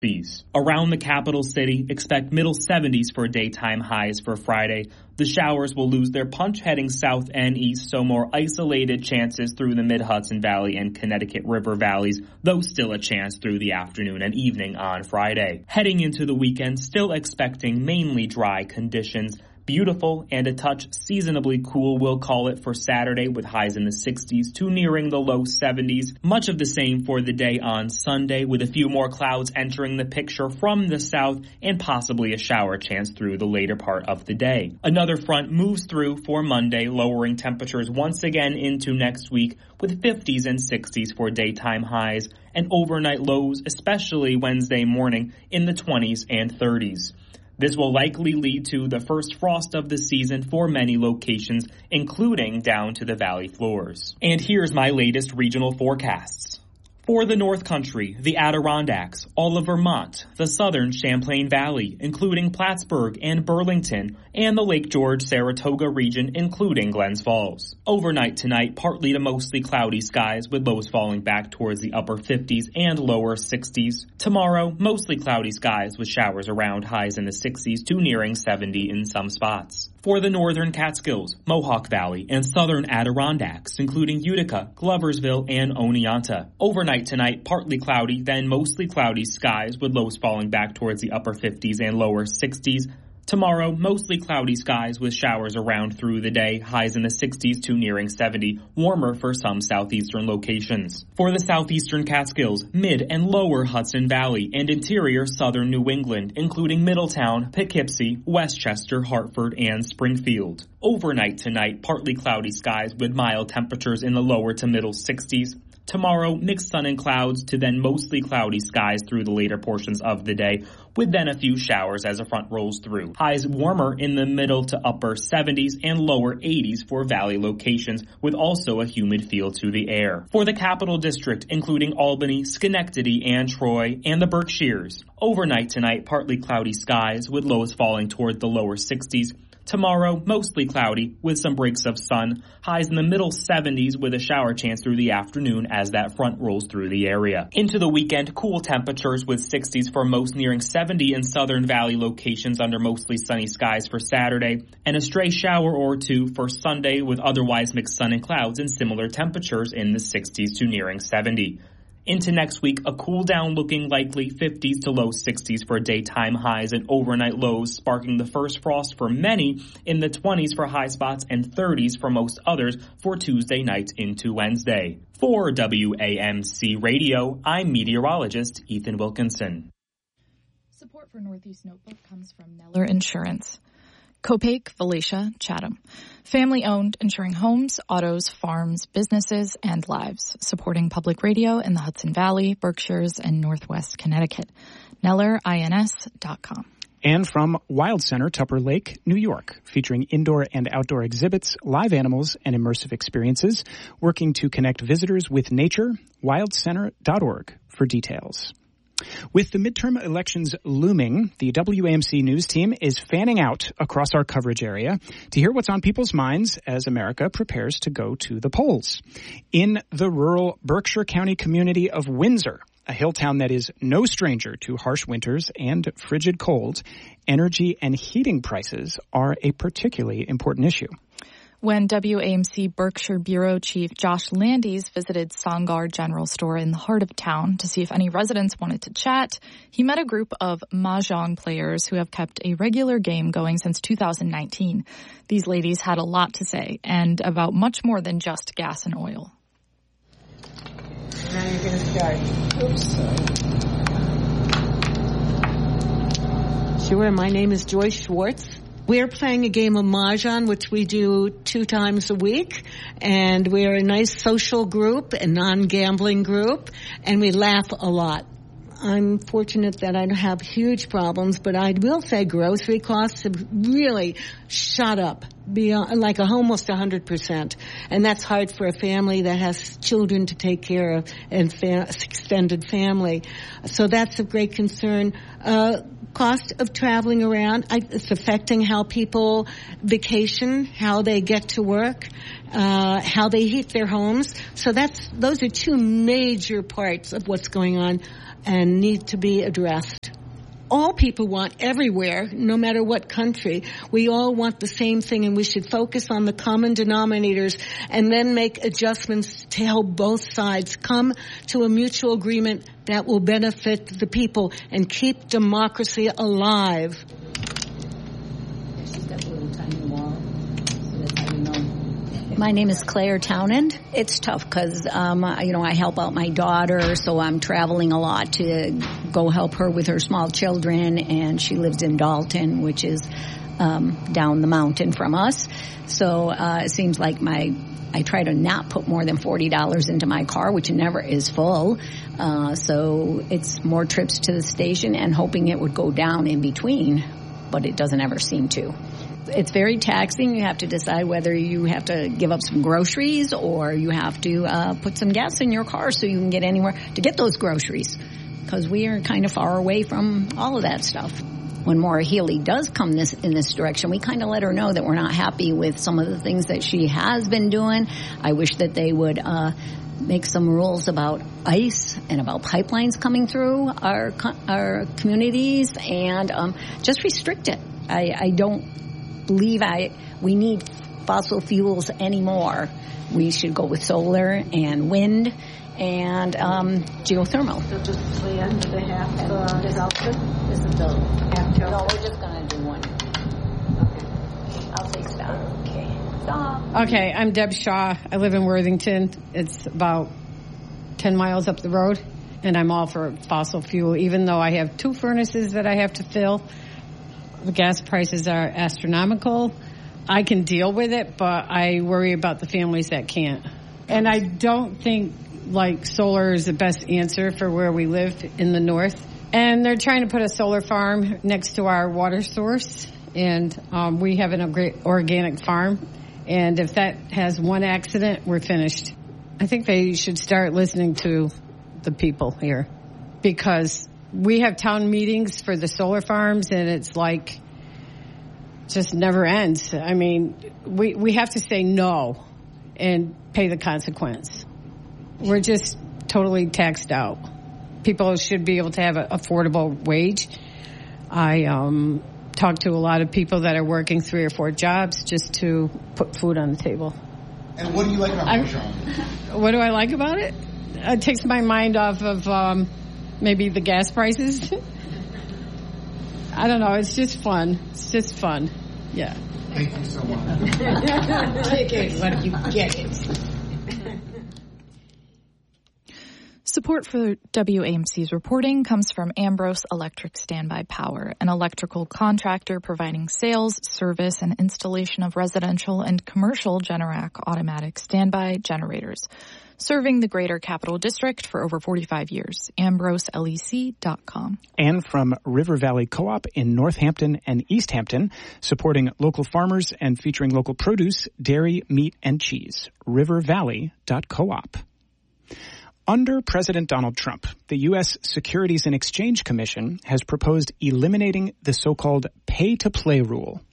Around the capital city, expect middle 70s for daytime highs for Friday. The showers will lose their punch heading south and east, so more isolated chances through the mid-Hudson Valley and Connecticut River valleys, though still a chance through the afternoon and evening on Friday. Heading into the weekend, still expecting mainly dry conditions. Beautiful and a touch seasonably cool, we'll call it, for Saturday with highs in the 60s to nearing the low 70s. Much of the same for the day on Sunday, with a few more clouds entering the picture from the south and possibly a shower chance through the later part of the day. Another front moves through for Monday, lowering temperatures once again into next week with 50s and 60s for daytime highs and overnight lows, especially Wednesday morning, in the 20s and 30s. This will likely lead to the first frost of the season for many locations, including down to the valley floors. And here's my latest regional forecasts. For the North Country, the Adirondacks, all of Vermont, the southern Champlain Valley, including Plattsburgh and Burlington, and the Lake George-Saratoga region, including Glens Falls. Overnight tonight, partly to mostly cloudy skies, with lows falling back towards the upper 50s and lower 60s. Tomorrow, mostly cloudy skies with showers around, highs in the 60s to nearing 70 in some spots. For the northern Catskills, Mohawk Valley, and southern Adirondacks, including Utica, Gloversville, and Oneonta. Overnight tonight, partly cloudy, then mostly cloudy skies with lows falling back towards the upper 50s and lower 60s. Tomorrow, mostly cloudy skies with showers around through the day, highs in the 60s to nearing 70, warmer for some southeastern locations. For the southeastern Catskills, mid and lower Hudson Valley, and interior southern New England, including Middletown, Poughkeepsie, Westchester, Hartford, and Springfield. Overnight tonight, partly cloudy skies with mild temperatures in the lower to middle 60s. Tomorrow, mixed sun and clouds to then mostly cloudy skies through the later portions of the day, with then a few showers as a front rolls through. Highs warmer in the middle to upper 70s and lower 80s for valley locations, with also a humid feel to the air. For the Capital District, including Albany, Schenectady, and Troy, and the Berkshires. Overnight tonight, partly cloudy skies, with lows falling toward the lower 60s. Tomorrow, mostly cloudy, with some breaks of sun, highs in the middle 70s with a shower chance through the afternoon as that front rolls through the area. Into the weekend, cool temperatures with 60s for most, nearing 70 in southern valley locations under mostly sunny skies for Saturday, and a stray shower or two for Sunday with otherwise mixed sun and clouds and similar temperatures in the 60s to nearing 70. Into next week, a cool down looking likely 50s to low 60s for daytime highs and overnight lows, sparking the first frost for many in the 20s for high spots and 30s for most others for Tuesday night into Wednesday. For WAMC Radio, I'm meteorologist Ethan Wilkinson. Support for Northeast Notebook comes from Neller Insurance. Copac, Valatia, Chatham. Family-owned, insuring homes, autos, farms, businesses, and lives. Supporting public radio in the Hudson Valley, Berkshires, and Northwest Connecticut. NellerINS.com. And from Wild Center, Tupper Lake, New York, featuring indoor and outdoor exhibits, live animals, and immersive experiences, working to connect visitors with nature, wildcenter.org for details. With the midterm elections looming, the WAMC News team is fanning out across our coverage area to hear what's on people's minds as America prepares to go to the polls. In the rural Berkshire County community of Windsor, a hill town that is no stranger to harsh winters and frigid cold, energy and heating prices are a particularly important issue. When WAMC Berkshire Bureau Chief Josh Landis visited Songar General Store in the heart of town to see if any residents wanted to chat, he met a group of mahjong players who have kept a regular game going since 2019. These ladies had a lot to say, and about much more than just gas and oil. Now you're going to start. Oops, sorry. Sure, my name is Joyce Schwartz. We're playing a game of Mahjong, which we do 2 times a week, and we're a nice social group, a non-gambling group, and we laugh a lot. I'm fortunate that I don't have huge problems, but I will say grocery costs have really shot up beyond, like almost 100%. And that's hard for a family that has children to take care of and extended family. So that's of great concern. Cost of traveling around, it's affecting how people vacation, how they get to work, how they heat their homes. So those are 2 major parts of what's going on. and need to be addressed. All people want everywhere, no matter what country. We all want the same thing, and we should focus on the common denominators and then make adjustments to help both sides come to a mutual agreement that will benefit the people and keep democracy alive. My name is Claire Townend. It's tough because, I help out my daughter, so I'm traveling a lot to go help her with her small children, and she lives in Dalton, which is down the mountain from us. So it seems like I try to not put more than $40 into my car, which never is full. So it's more trips to the station and hoping it would go down in between, but it doesn't ever seem to. It's very taxing. You have to decide whether you have to give up some groceries or you have to put some gas in your car so you can get anywhere to get those groceries, because we are kind of far away from all of that stuff. When Maura Healey does come in this direction, we kind of let her know that we're not happy with some of the things that she has been doing. I wish that they would make some rules about ICE and about pipelines coming through our communities and just restrict it. I don't believe we need fossil fuels anymore. We should go with solar and wind and geothermal. So just the end of the half This is the half. No, we're just going to do one. Okay. I'll say stop. Okay. Stop. Okay, I'm Deb Shaw. I live in Worthington. It's about 10 miles up the road, and I'm all for fossil fuel, even though I have 2 furnaces that I have to fill. The gas prices are astronomical. I can deal with it, but I worry about the families that can't. And I don't think, solar is the best answer for where we live in the north. And they're trying to put a solar farm next to our water source. And we have an organic farm. And if that has one accident, we're finished. I think they should start listening to the people here, because we have town meetings for the solar farms, and it's just never ends. I mean, we have to say no and pay the consequence. We're just totally taxed out. People should be able to have an affordable wage. I talk to a lot of people that are working 3 or 4 jobs just to put food on the table. And what do you like about Marjan? What do I like about it? It takes my mind off of maybe the gas prices. I don't know. It's just fun. It's just fun. Yeah. Thank you so much. Take it when you get it. Support for WAMC's reporting comes from Ambrose Electric Standby Power, an electrical contractor providing sales, service, and installation of residential and commercial Generac automatic standby generators, serving the Greater Capital District for over 45 years. AmbroseLEC.com. And from River Valley Co-op in Northampton and East Hampton, supporting local farmers and featuring local produce, dairy, meat, and cheese. rivervalley.coop. Under President Donald Trump, the U.S. Securities and Exchange Commission has proposed eliminating the so-called pay-to-play rule.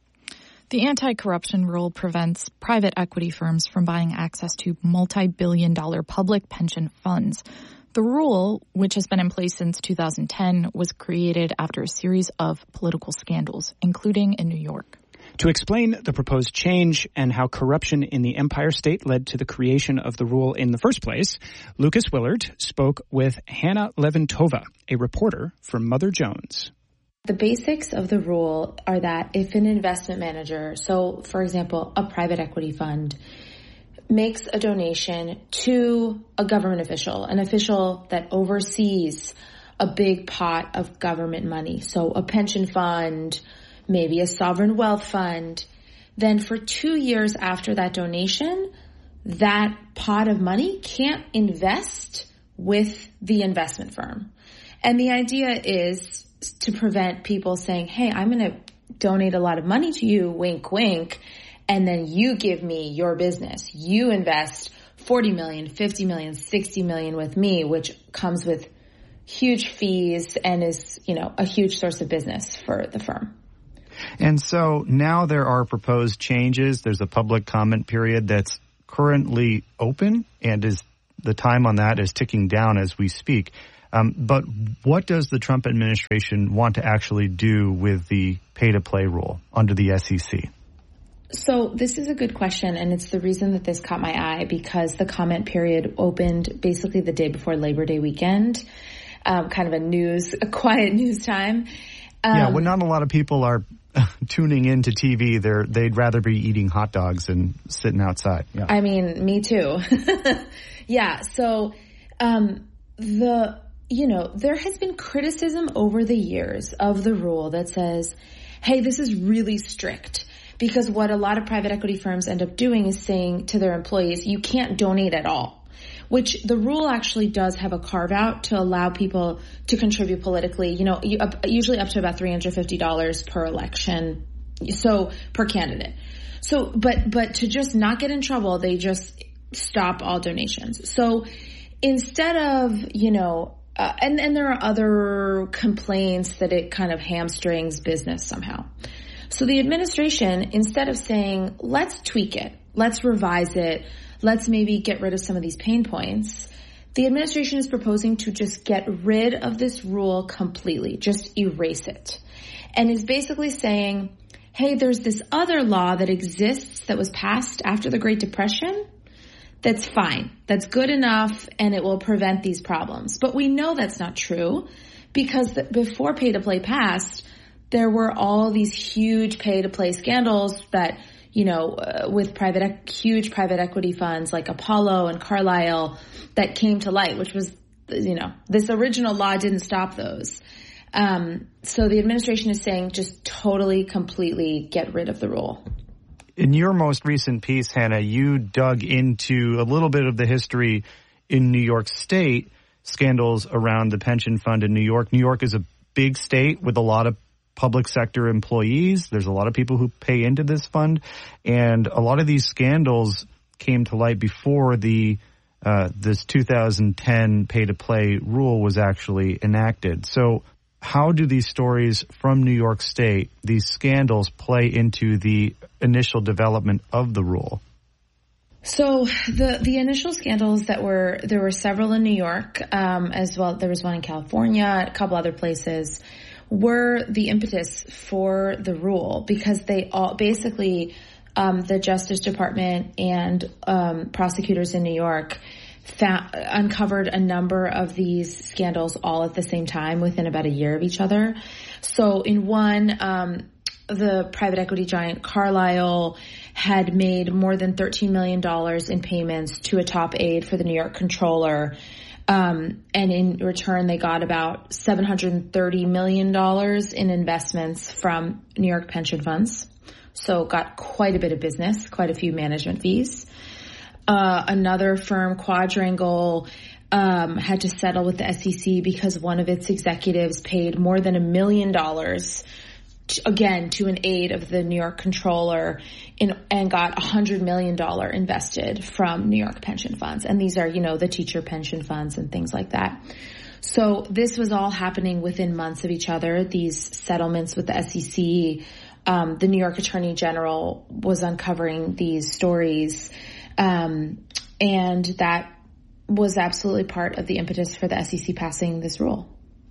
The anti-corruption rule prevents private equity firms from buying access to multi-billion-dollar public pension funds. The rule, which has been in place since 2010, was created after a series of political scandals, including in New York. To explain the proposed change and how corruption in the Empire State led to the creation of the rule in the first place, Lucas Willard spoke with Hannah Levintova, a reporter for Mother Jones. The basics of the rule are that if an investment manager, so for example, a private equity fund, makes a donation to a government official, an official that oversees a big pot of government money, so a pension fund, maybe a sovereign wealth fund, then for 2 years after that donation, that pot of money can't invest with the investment firm. And the idea is to prevent people saying, hey, I'm going to donate a lot of money to you, wink, wink, and then you give me your business. You invest $40 million, $50 million, $60 million with me, which comes with huge fees and is, a huge source of business for the firm. And so now there are proposed changes. There's a public comment period that's currently open, and the time on that is ticking down as we speak. But what does the Trump administration want to actually do with the pay-to-play rule under the SEC? So this is a good question, and it's the reason that this caught my eye, because the comment period opened basically the day before Labor Day weekend, kind of a quiet news time. When not a lot of people are tuning into TV, they'd rather be eating hot dogs and sitting outside. Yeah. I mean, me too. Yeah. So, there has been criticism over the years of the rule that says, hey, this is really strict. Because what a lot of private equity firms end up doing is saying to their employees, you can't donate at all, which the rule actually does have a carve out to allow people to contribute politically, usually up to about $350 per election, so per candidate. So, but to just not get in trouble, they just stop all donations. So instead of, and there are other complaints that it kind of hamstrings business somehow. So the administration, instead of saying, let's tweak it, let's revise it, let's maybe get rid of some of these pain points, the administration is proposing to just get rid of this rule completely, just erase it. And is basically saying, hey, there's this other law that exists that was passed after the Great Depression that's fine, that's good enough, and it will prevent these problems. But we know that's not true, because before pay-to-play passed, there were all these huge pay-to-play scandals that, with huge private equity funds like Apollo and Carlyle that came to light, which was, this original law didn't stop those. So the administration is saying just totally, completely get rid of the rule. In your most recent piece, Hannah, you dug into a little bit of the history in New York State, scandals around the pension fund in New York. New York is a big state with a lot of public sector employees. There's a lot of people who pay into this fund, and a lot of these scandals came to light before this 2010 pay-to-play rule was actually enacted. So how do these stories from New York State, these scandals, play into the initial development of the rule? So the initial scandals there were several in New York, as well. There was one in California, a couple other places, were the impetus for the rule, because they all basically, the Justice Department and prosecutors in New York uncovered a number of these scandals all at the same time within about a year of each other. So in one, the private equity giant Carlyle had made more than $13 million in payments to a top aide for the New York controller. And in return, they got about $730 million in investments from New York pension funds. So got quite a bit of business, quite a few management fees. Another firm, Quadrangle, had to settle with the SEC because one of its executives paid more than $1 million to an aide of the New York controller and got $100 million invested from New York pension funds. And these are, the teacher pension funds and things like that. So this was all happening within months of each other, these settlements with the SEC. The New York Attorney General was uncovering these stories. And that was absolutely part of the impetus for the SEC passing this rule.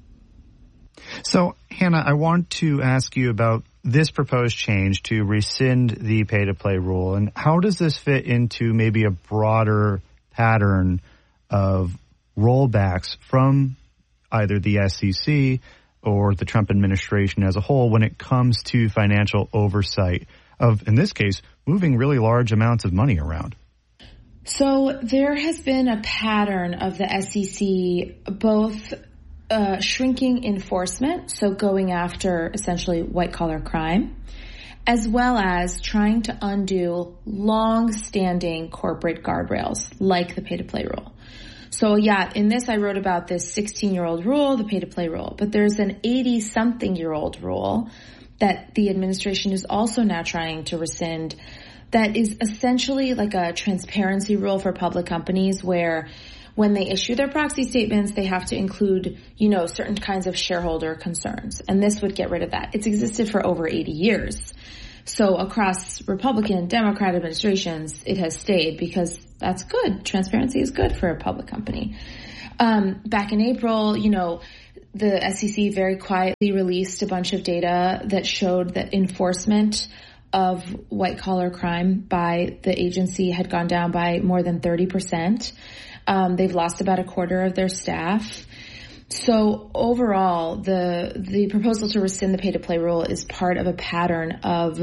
So, Hannah, I want to ask you about this proposed change to rescind the pay-to-play rule, and how does this fit into maybe a broader pattern of rollbacks from either the SEC or the Trump administration as a whole when it comes to financial oversight of, in this case, moving really large amounts of money around? So there has been a pattern of the SEC both shrinking enforcement, so going after essentially white-collar crime, as well as trying to undo long-standing corporate guardrails like the pay-to-play rule. So yeah, in this I wrote about this 16-year-old rule, the pay-to-play rule, but there's an 80-something-year-old rule that the administration is also now trying to rescind that is essentially like a transparency rule for public companies where when they issue their proxy statements, they have to include, certain kinds of shareholder concerns. And this would get rid of that. It's existed for over 80 years. So across Republican, Democrat administrations, it has stayed because that's good. Transparency is good for a public company. Back in April, the SEC very quietly released a bunch of data that showed that enforcement of white-collar crime by the agency had gone down by more than 30%. They've lost about a quarter of their staff. So overall, the proposal to rescind the pay-to-play rule is part of a pattern of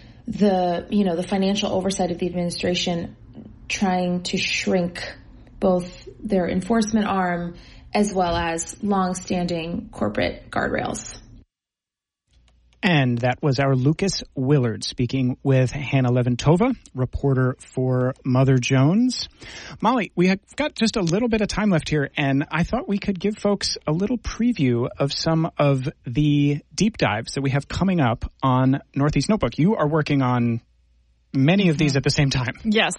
the financial oversight of the administration trying to shrink both their enforcement arm as well as long-standing corporate guardrails. And that was our Lucas Willard speaking with Hannah Leventova, reporter for Mother Jones. Molly, we have got just a little bit of time left here, and I thought we could give folks a little preview of some of the deep dives that we have coming up on Northeast Notebook. You are working on many of these at the same time. Yes.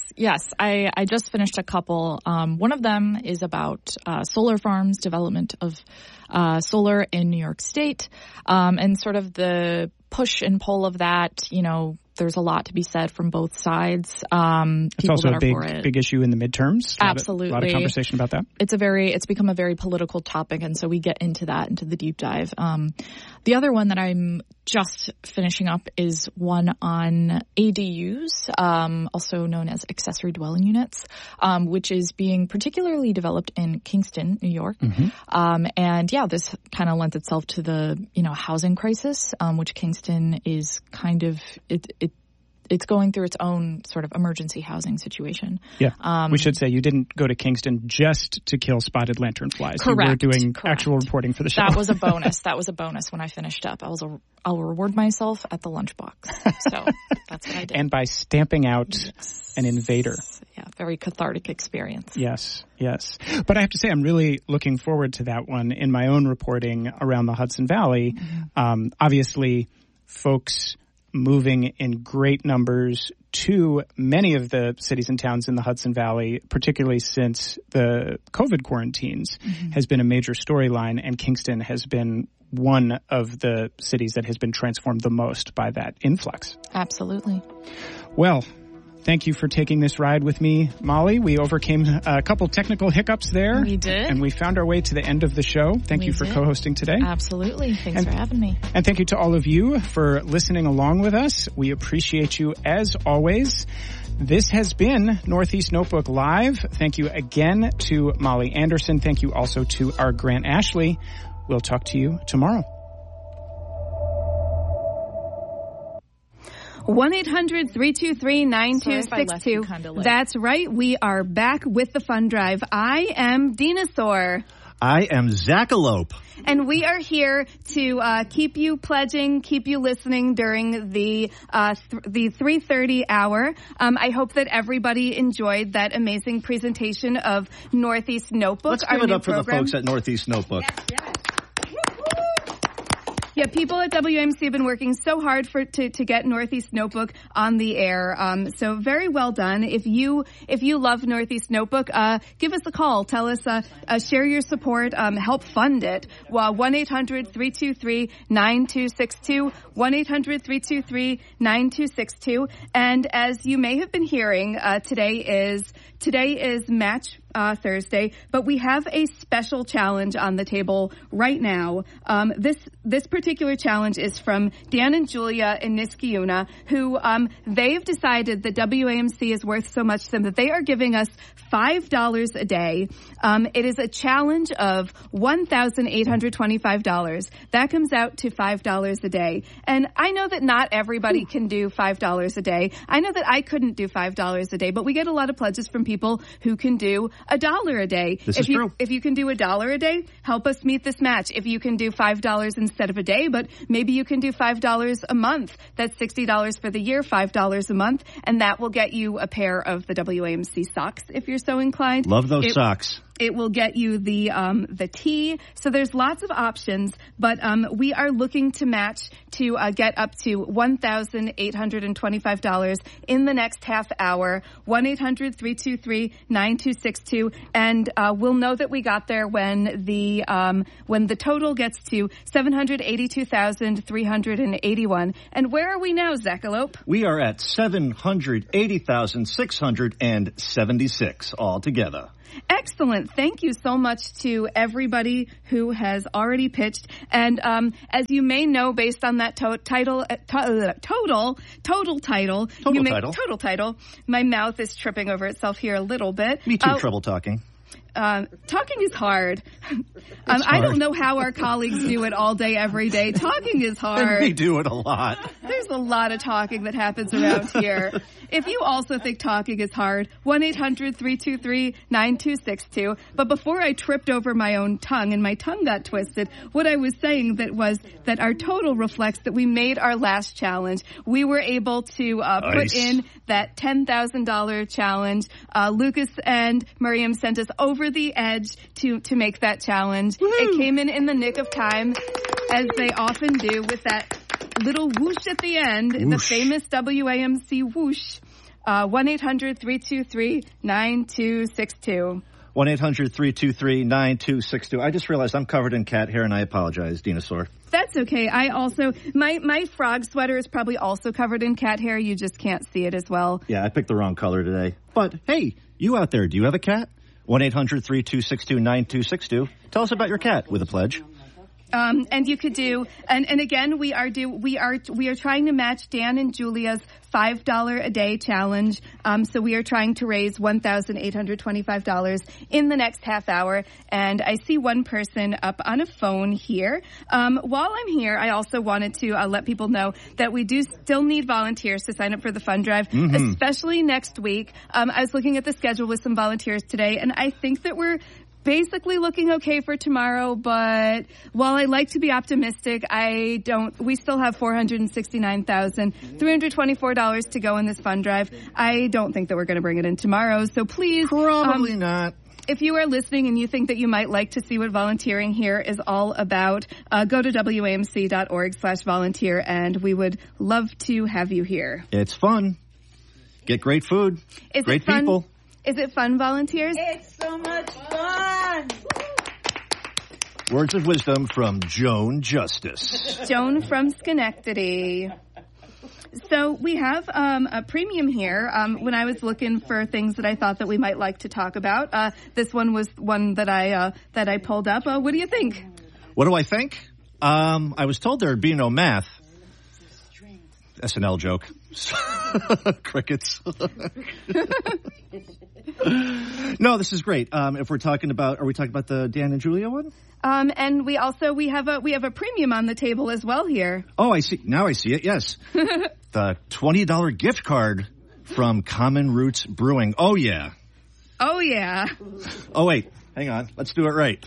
I just finished a couple. One of them is about solar farms, development of solar in New York State, and sort of the push and pull of that. There's a lot to be said from both sides. It's also a big issue in the midterms. Absolutely. A lot of conversation about that. It's become a very political topic, and so we get into the deep dive. The other one that I'm just finishing up is one on ADUs, also known as accessory dwelling units, which is being particularly developed in Kingston, New York. Mm-hmm. And this kind of lends itself to the, housing crisis, which Kingston is kind of, it's going through its own sort of emergency housing situation. Yeah. We should say you didn't go to Kingston just to kill spotted lanternflies. Correct. You were doing actual reporting for the show. That was a bonus when I finished up. I'll reward myself at the lunchbox. So that's what I did. And by stamping out an invader. Yeah, very cathartic experience. Yes. But I have to say, I'm really looking forward to that one in my own reporting around the Hudson Valley. Mm-hmm. Obviously, folks moving in great numbers to many of the cities and towns in the Hudson Valley, particularly since the COVID quarantines, has been a major storyline, and Kingston has been one of the cities that has been transformed the most by that influx. Absolutely. Well, thank you for taking this ride with me, Molly. We overcame a couple technical hiccups there. We did. And we found our way to the end of the show. Thank you for co-hosting today. Absolutely. Thanks for having me. And thank you to all of you for listening along with us. We appreciate you as always. This has been Northeast Notebook Live. Thank you again to Molly Anderson. Thank you also to our Grant Ashley. We'll talk to you tomorrow. 1-800-323-9262. That's right. We are back with the fun drive. I am Dinosaur. I am Zackalope. And we are here to keep you pledging, keep you listening during the 3:30 hour. I hope that everybody enjoyed that amazing presentation of Northeast Notebook. Let's give it up for the folks at Northeast Notebook. Yes. Yeah, people at WAMC have been working so hard to get Northeast Notebook on the air. So very well done. If you love Northeast Notebook, give us a call. Tell us, share your support, help fund it. 1-800-323-9262, 1-800-323-9262. And as you may have been hearing, today is Match Thursday, but we have a special challenge on the table right now. This particular challenge is from Dan and Julia in Niskayuna, who they've decided that WAMC is worth so much to them that they are giving us $5 a day. It is a challenge of $1,825. That comes out to $5 a day. And I know that not everybody can do $5 a day. I know that I couldn't do $5 a day, but we get a lot of pledges from people who can do $1 a day. This is true. If you can do $1 a day, help us meet this match. If you can do $5 instead of a day, but maybe you can do $5 a month. That's $60 for the year, $5 a month, and that will get you a pair of the WAMC socks if you're so inclined. Love those socks. It will get you the tea. So there's lots of options, but we are looking to match to get up to $1,825 in the next half hour. 1-800-323-9262, and we'll know that we got there when the total gets to $782,381. And where are we now, Zackalope? We are at $780,676 altogether. Excellent. Thank you so much to everybody who has already pitched. And as you may know, based on that total title, my mouth is tripping over itself here a little bit. Me too, trouble talking. Talking is hard. I don't know how our colleagues do it all day, every day. Talking is hard. And we do it a lot. There's a lot of talking that happens around here. If you also think talking is hard, 1-800-323-9262. But before I tripped over my own tongue and my tongue got twisted, what I was saying was that our total reflects that we made our last challenge. We were able to put in that $10,000 challenge. Lucas and Miriam sent us over the edge to make that challenge. Woo-hoo. It came in the nick of time, as they often do, with that little whoosh at the end, the famous WAMC whoosh. 1-800-323-9262. 1-800-323-9262. I just realized I'm covered in cat hair, and I apologize, Dinosaur. That's okay. I also, my frog sweater is probably also covered in cat hair. You just can't see it as well. Yeah, I picked the wrong color today. But, hey, you out there, do you have a cat? 1-800-326-9262. Tell us about your cat with a pledge. And you could do, and again, we are trying to match Dan and Julia's $5 a day challenge. So we are trying to raise $1,825 in the next half hour. And I see one person up on a phone here. While I'm here, I also wanted to let people know that we do still need volunteers to sign up for the fund drive, especially next week. I was looking at the schedule with some volunteers today, and I think that we're basically looking okay for tomorrow, but while I like to be optimistic, we still have $469,324 to go in this fund drive. I don't think that we're going to bring it in tomorrow, so please. Probably not. If you are listening and you think that you might like to see what volunteering here is all about, go to WAMC.org/volunteer, and we would love to have you here. It's fun. Get great food. Great people. Is it fun, volunteers? It's so much fun! Words of wisdom from Joan Justice. Joan from Schenectady. So we have a premium here. When I was looking for things that I thought that we might like to talk about, this one was one that I pulled up. What do you think? What do I think? I was told there'd be no math. SNL joke. Crickets. No, this is great. If we're talking about, are we talking about the Dan and Julia one? And we have a premium on the table as well here. Oh, I see. Now I see it. Yes. The $20 gift card from Common Roots Brewing. Oh, yeah. Oh, yeah. Oh, wait. Hang on. Let's do it right.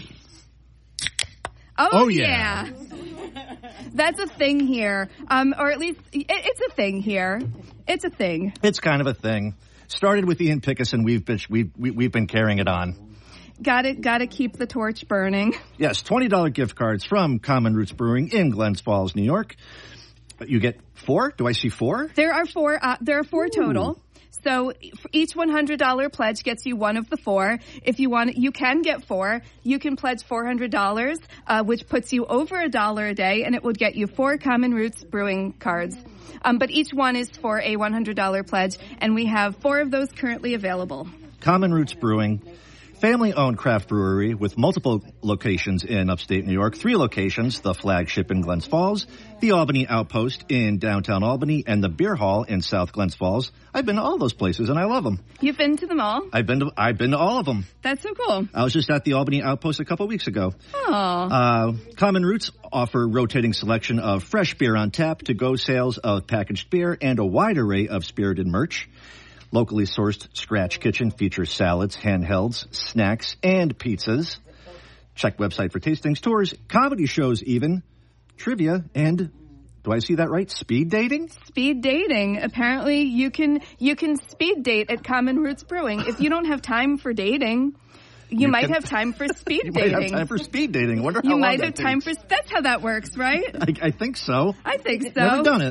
Oh yeah. That's a thing here. Or at least it's a thing here. It's a thing. It's kind of a thing. Started with Ian Pickus, and we've been carrying it on. Gotta keep the torch burning. Yes, $20 gift cards from Common Roots Brewing in Glens Falls, New York. You get 4? Do I see 4? There are 4. There are 4 total. So each $100 pledge gets you one of the 4. If you want, you can get 4. You can pledge $400, which puts you over $1 a day, and it would get you 4 Common Roots Brewing cards. But each one is for a $100 pledge, and we have 4 of those currently available. Common Roots Brewing, family-owned craft brewery with multiple locations in upstate New York. 3 locations, the flagship in Glens Falls, the Albany Outpost in downtown Albany, and the Beer Hall in South Glens Falls. I've been to all those places, and I love them. You've been to them all? I've been to all of them. That's so cool. I was just at the Albany Outpost a couple weeks ago. Oh. Common Roots offer rotating selection of fresh beer on tap, to-go sales of packaged beer, and a wide array of spirited merch. Locally sourced Scratch Kitchen features salads, handhelds, snacks, and pizzas. Check website for tastings, tours, comedy shows even, trivia, and, do I see that right, speed dating? Speed dating. Apparently you can speed date at Common Roots Brewing. If you don't have time for dating, you might have time for speed dating. You might have time for speed dating. Wonder how you long might have time for, that's how that works, right? I think so. I think so. Never done it.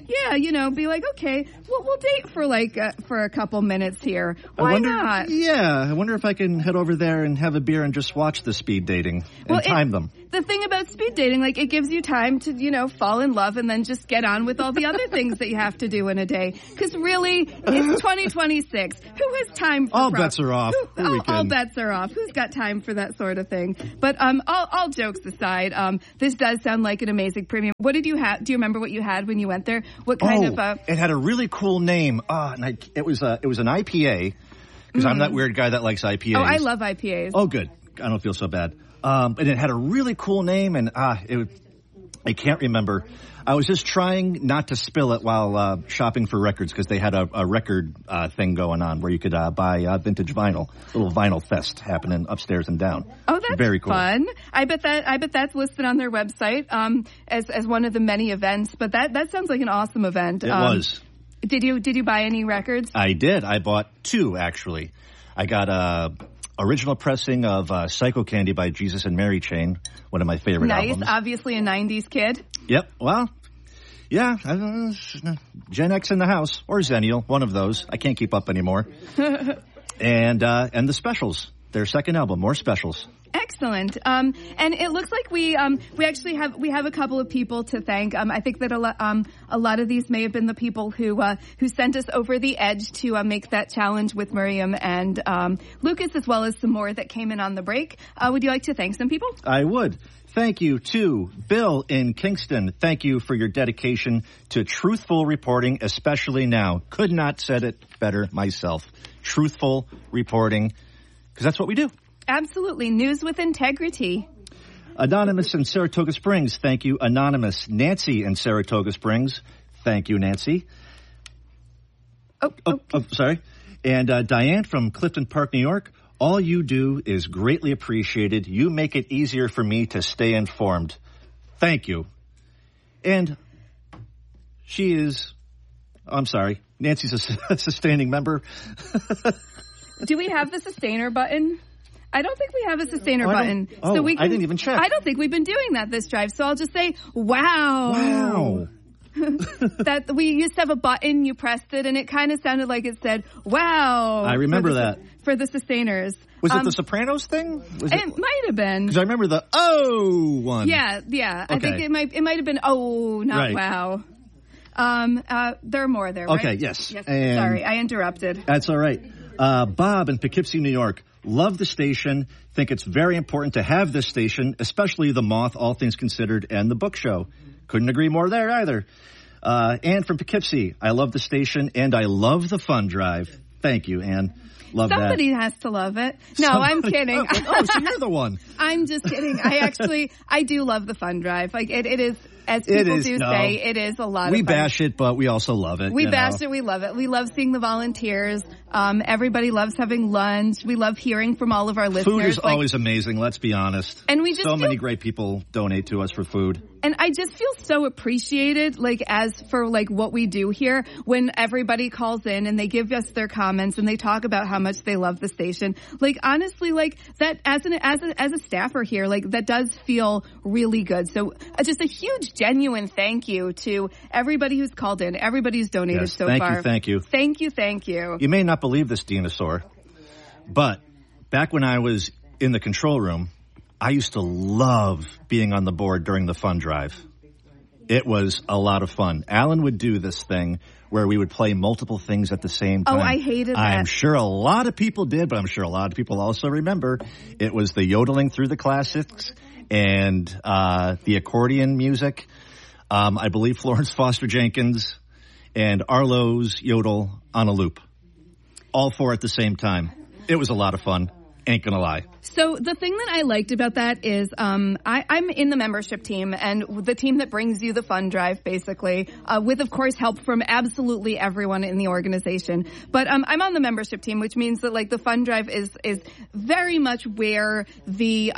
be like, okay, we'll date for a couple minutes here. Why not? Yeah, I wonder if I can head over there and have a beer and just watch the speed dating and time them. The thing about speed dating, it gives you time to, fall in love and then just get on with all the other things that you have to do in a day. Because really, it's 2026. Who has time for all bets are off. All bets are off. Who's got time for that sort of thing? But all jokes aside, this does sound like an amazing premium. What did you have? Do you remember what you had when you went there? What kind of? It had a really cool name. It was an IPA. Because I'm that weird guy that likes IPAs. Oh, I love IPAs. Oh, good. I don't feel so bad. And it had a really cool name, and I can't remember. I was just trying not to spill it while shopping for records because they had a record thing going on where you could buy vintage vinyl. A little vinyl fest happening upstairs and down. Oh, that's very cool. Fun. I bet that's listed on their website as one of the many events. But that sounds like an awesome event. It was. Did you buy any records? I did. I bought 2 actually. I got a original pressing of Psycho Candy by Jesus and Mary Chain, one of my favorite albums. Nice. Obviously a 90s kid. Yep. Well, yeah. Gen X in the house, or Zennial, one of those. I can't keep up anymore. And the Specials, their second album, More Specials. Excellent. And it looks like we actually have a couple of people to thank. I think that a lot of these may have been the people who sent us over the edge to make that challenge with Miriam and Lucas, as well as some more that came in on the break. Would you like to thank some people? I would. Thank you to Bill in Kingston. Thank you for your dedication to truthful reporting, especially now. Could not said it better myself. Truthful reporting, because that's what we do. Absolutely. News with integrity. Anonymous in Saratoga Springs. Thank you, Anonymous. Nancy in Saratoga Springs. Thank you, Nancy. Oh, sorry. And Diane from Clifton Park, New York. All you do is greatly appreciated. You make it easier for me to stay informed. Thank you. And she is, I'm sorry, Nancy's a sustaining member. Do we have the sustainer button? I don't think we have a sustainer button. I didn't even check. I don't think we've been doing that this drive, so I'll just say, wow. Wow. That we used to have a button, you pressed it, and it kind of sounded like it said, wow. I remember that. For the sustainers. Was it the Sopranos thing? It might have been. Because I remember the one. Yeah. Okay. I think it might have been not right. Wow. There are more there, right? Okay, yes. Sorry, I interrupted. That's all right. Bob in Poughkeepsie, New York. Love the station. Think it's very important to have this station, especially the Moth, All Things Considered, and the Book Show. Couldn't agree more there either. Ann from Poughkeepsie. I love the station, and I love the fun drive. Thank you, Ann. Love Somebody has to love it. No, I'm kidding. So you're the one. I'm just kidding. I do love the fun drive. Like it is, as people say, it is a lot of fun. We bash it, but we also love it. We bash it, we love it. We love seeing the volunteers. Everybody loves having lunch. We love hearing from all of our listeners. Food is always amazing, let's be honest. And we just many great people donate to us for food. And I just feel so appreciated, as for what we do here, when everybody calls in and they give us their comments and they talk about how much they love the station. Honestly, that as a staffer here, that does feel really good. So just a huge, genuine thank you to everybody who's called in, everybody who's donated so far. Thank you. Thank you. You may not believe this, Dinosaur, but back when I was in the control room, I used to love being on the board during the fun drive. It was a lot of fun. Alan would do this thing where we would play multiple things at the same time. Oh, I hated that. I'm sure a lot of people did, but I'm sure a lot of people also remember. It was the yodeling through the classics and the accordion music. I believe Florence Foster Jenkins and Arlo's yodel on a loop. All 4 at the same time. It was a lot of fun. Ain't gonna lie. So the thing that I liked about that is I'm in the membership team and the team that brings you the fun drive, basically, with, of course, help from absolutely everyone in the organization. But I'm on the membership team, which means that the fun drive is very much where the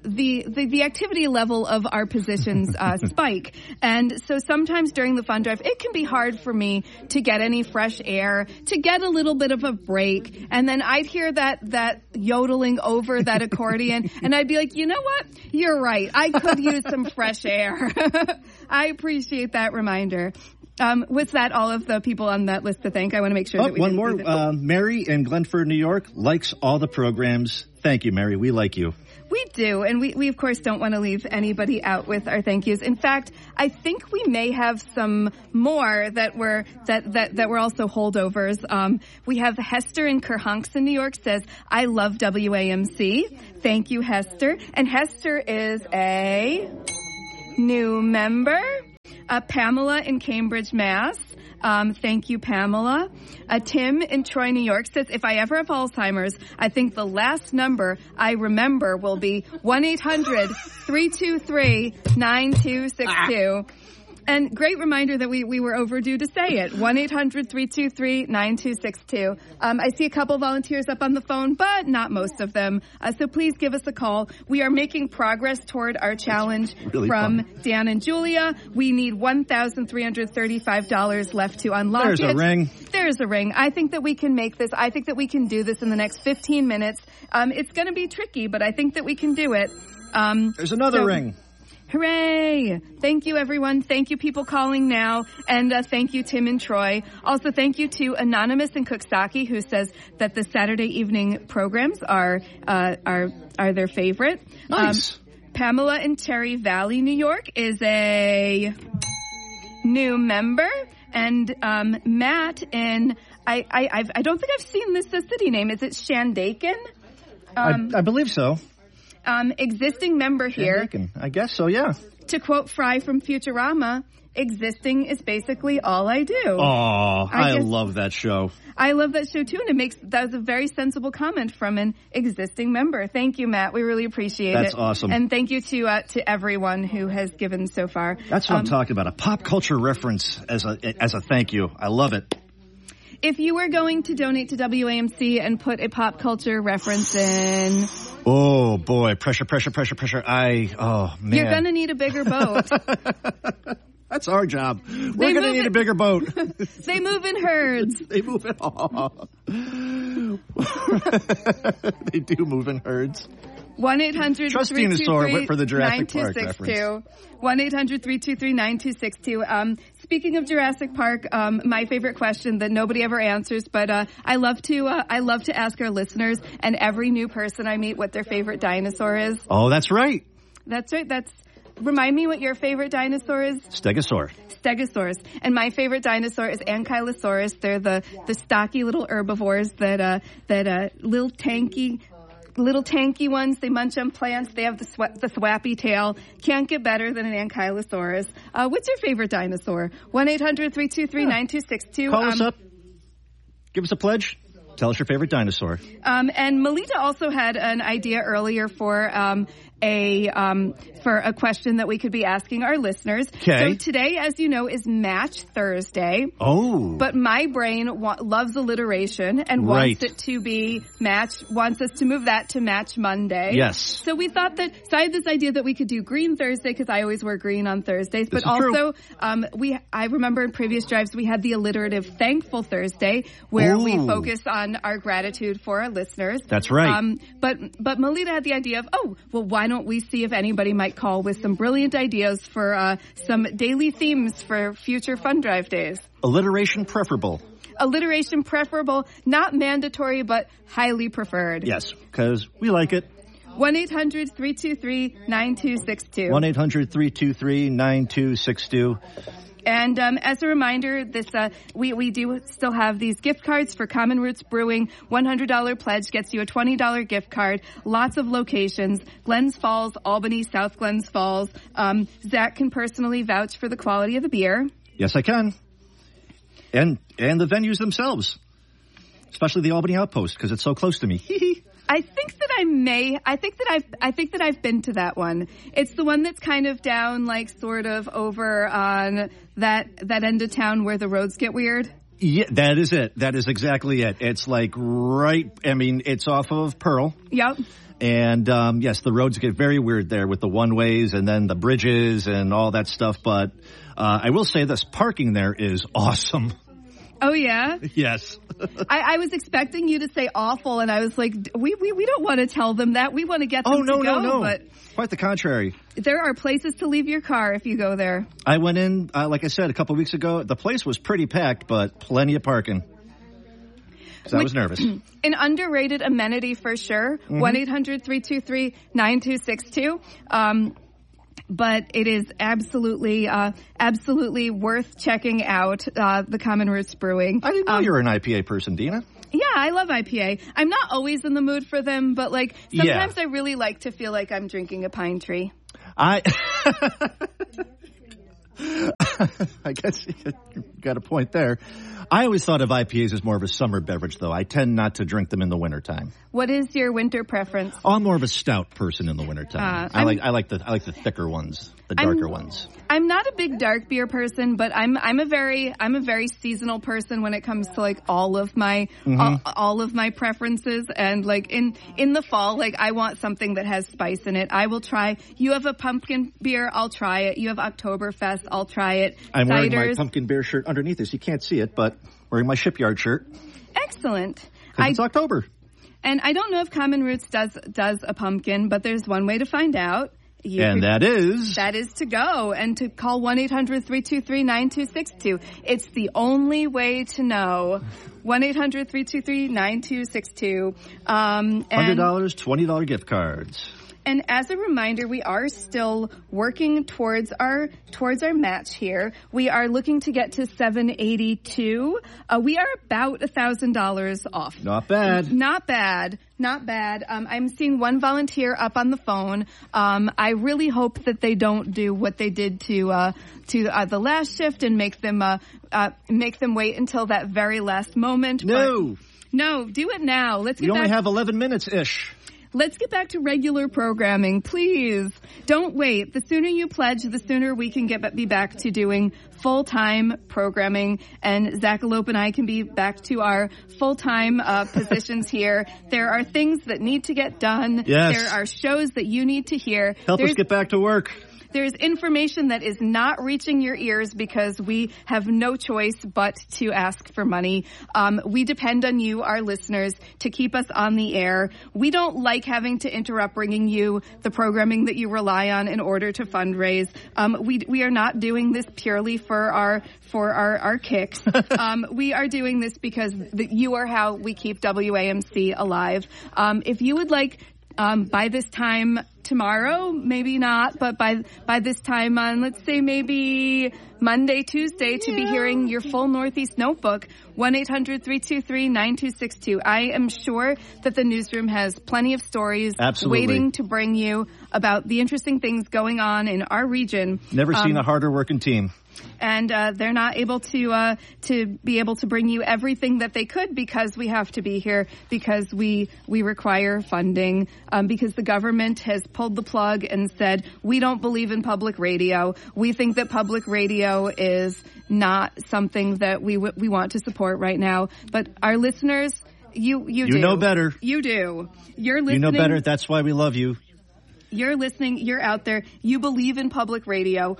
activity level of our positions spike. And so sometimes during the fun drive, it can be hard for me to get any fresh air, to get a little bit of a break, and then I'd hear that yodeling over that accordion, and I'd be like, you know what? You're right. I could use some fresh air. I appreciate that reminder. Was that all of the people on that list to thank? I want to make sure that we one didn't more. leave it. Mary in Glenford, New York, likes all the programs. Thank you, Mary. We like you. We do, and we of course don't want to leave anybody out with our thank yous. In fact, I think we may have some more that were also holdovers. We have Hester in Kerhonkson, New York, says, "I love WAMC." Thank you, Hester. And Hester is a new member. Pamela in Cambridge, Mass. Thank you, Pamela. Tim in Troy, New York says, if I ever have Alzheimer's, I think the last number I remember will be 1-800-323-9262. And great reminder that we were overdue to say it. 1-800-323-9262. I see a couple volunteers up on the phone, but not most of them. So please give us a call. We are making progress toward our challenge from Dan and Julia. We need $1,335 left to unlock it. There's a ring. There's a ring. I think that we can make this. I think that we can do this in the next 15 minutes. It's going to be tricky, but I think that we can do it. There's another ring. Hooray! Thank you, everyone. Thank you, people calling now. And thank you, Tim and Troy. Also, thank you to Anonymous in Cooksaki, who says that the Saturday evening programs are their favorite. Nice. Pamela in Cherry Valley, New York, is a new member. And Matt in, I don't think I've seen this city name. Is it Shandaken? I believe so. Existing member here. I guess so, yeah. To quote Fry from Futurama, existing is basically all I do. Oh, I love that show. I love that show too, and that was a very sensible comment from an existing member. Thank you, Matt. We really appreciate it. That's awesome. And thank you to everyone who has given so far. That's what I'm talking about. A pop culture reference as a thank you. I love it. If you were going to donate to WAMC and put a pop culture reference in... Oh, boy. Pressure. Oh, man. You're going to need a bigger boat. That's our job. We're going to need a bigger boat. They move in herds. They move in... Oh. They do move in herds. 1-800-323-9262. for the Jurassic Park reference. 1-800-323-9262. Speaking of Jurassic Park, my favorite question that nobody ever answers, but I love to ask our listeners and every new person I meet what their favorite dinosaur is. Oh, that's right. That's right. Remind me what your favorite dinosaur is. Stegosaurus. And my favorite dinosaur is Ankylosaurus. They're the stocky little herbivores that little tanky ones. They munch on plants. They have the thwappy tail. Can't get better than an Ankylosaurus. What's your favorite dinosaur? 1-800-323-9262. Call us up. Give us a pledge. Tell us your favorite dinosaur. And Melita also had an idea earlier for a question that we could be asking our listeners. Okay. So today, as you know, is Match Thursday. Oh. But my brain loves alliteration and wants it to be wants us to move that to Match Monday. Yes. So we thought so I had this idea that we could do Green Thursday because I always wear green on Thursdays. But also, I remember in previous drives we had the alliterative Thankful Thursday where we focus on our gratitude for our listeners. That's right. But Melita had the idea of, why don't we see if anybody might call with some brilliant ideas for some daily themes for future Fun Drive days. Alliteration preferable. Not mandatory, but highly preferred. Yes, because we like it. 1-800-323-9262. 1-800-323-9262. And as a reminder, we do still have these gift cards for Common Roots Brewing. $100 pledge gets you a $20 gift card. Lots of locations: Glens Falls, Albany, South Glens Falls. Zach can personally vouch for the quality of the beer. Yes, I can. And the venues themselves, especially the Albany Outpost, because it's so close to me. I think that I've been to that one. It's the one that's kind of down, like sort of over on that end of town where the roads get weird. Yeah, that is it. That is exactly it. It's like it's off of Pearl. Yep. And yes, the roads get very weird there with the one-ways and then the bridges and all that stuff. But I will say this, parking there is awesome. Oh, yeah? Yes. I was expecting you to say awful, and I was like, we don't want to tell them that. We want to get them to go. No. But quite the contrary. There are places to leave your car if you go there. I went in, like I said, a couple weeks ago. The place was pretty packed, but plenty of parking. So I was nervous. An underrated amenity for sure. 1-800-323-9262. But it is absolutely worth checking out the Common Roots Brewing. I didn't know you were an IPA person, Dina. Yeah, I love IPA. I'm not always in the mood for them, but like sometimes I really like to feel like I'm drinking a pine tree. I guess you got a point there. I always thought of IPAs as more of a summer beverage, though. I tend not to drink them in the wintertime. What is your winter preference? Oh, I'm more of a stout person in the wintertime. I like the thicker ones, the darker ones. I'm not a big dark beer person, but I'm a very seasonal person when it comes to like all of my preferences. And like in the fall, like I want something that has spice in it. I will try. You have a pumpkin beer, I'll try it. You have Oktoberfest, I'll try it. I'm wearing my pumpkin beer shirt underneath this. You can't see it, but wearing my shipyard shirt. Excellent. Because it's October. And I don't know if Common Roots does a pumpkin, but there's one way to find out. That is to go and to call 1-800-323-9262. It's the only way to know. 1-800-323-9262. $100, $20 gift cards. And as a reminder, we are still working towards our match here. We are looking to get to 782. We are about $1,000 off. Not bad. Not bad. I'm seeing one volunteer up on the phone. I really hope that they don't do what they did to the last shift and make them wait until that very last moment. No, do it now. We only have 11 minutes-ish. Let's get back to regular programming, please. Don't wait. The sooner you pledge, the sooner we can be back to doing full-time programming, and Zachalope and I can be back to our full-time positions here. There are things that need to get done. Yes. There are shows that you need to hear. Help us get back to work. There's information that is not reaching your ears because we have no choice but to ask for money. We depend on you, our listeners, to keep us on the air. We don't like having to interrupt bringing you the programming that you rely on in order to fundraise. We are not doing this purely for our kicks. We are doing this because you are how we keep WAMC alive. If you would like, by this time tomorrow, maybe not, but by this time on, let's say maybe Monday, Tuesday, to be hearing your full Northeast Notebook, 1-800-323-9262. I am sure that the newsroom has plenty of stories waiting to bring you about the interesting things going on in our region. Never seen a harder working team. And they're not able to be able to bring you everything that they could because we have to be here, because we require funding, because the government has pulled the plug and said, we don't believe in public radio. We think that public radio is not something that we want to support right now. But our listeners, you do. You know better. You do. You're listening. You know better. That's why we love you. You're listening. You're out there. You believe in public radio.